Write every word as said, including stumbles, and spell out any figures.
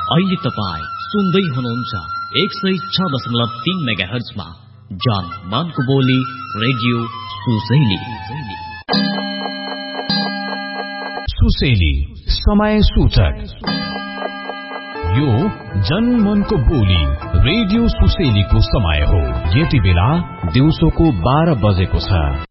अहिले तपाईँ सुन्दै हुनुहुन्छ एक सय छ दशमलव तीन मेगा हर्जमा जन मनको बोली रेडियो सुसेली। सुसेली समय सूचक। यो जन मनको बोली रेडियो सुसेलीको समय हो। यति बेला दिउँसोको बाह्र बजेको छ।